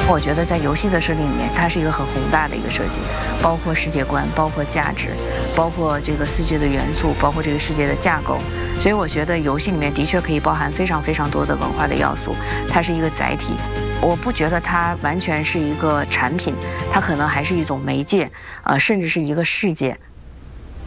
我觉得在游戏的设定里面，它是一个很宏大的一个设计，包括世界观，包括价值，包括这个世界的元素，包括这个世界的架构。所以我觉得游戏里面的确可以包含非常非常多的文化的要素，它是一个载体。我不觉得它完全是一个产品，它可能还是一种媒介，甚至是一个世界。